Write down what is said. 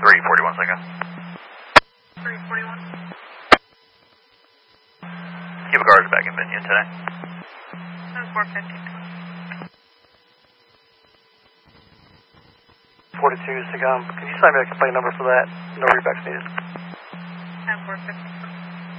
341 seconds. 341. Cuba cars back in Binion today. 450. 42 Sagam. Can you sign me a complaint number for that? No rebacks needed. 450.